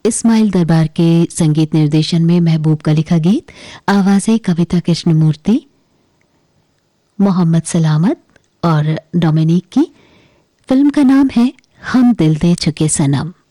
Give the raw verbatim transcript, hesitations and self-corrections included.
इस्माइल दरबार के संगीत निर्देशन में महबूब का लिखा गीत, आवाज़ें कविता कृष्णमूर्ति, मोहम्मद सलामत और डोमिनिक की। फिल्म का नाम है हम दिल दे चुके सनम।